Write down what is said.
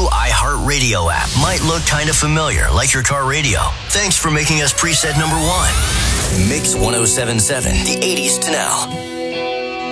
new iHeartRadio app might look kind of familiar, like your car radio. Thanks for making us preset number 1. Mix 1077, the 80s to now.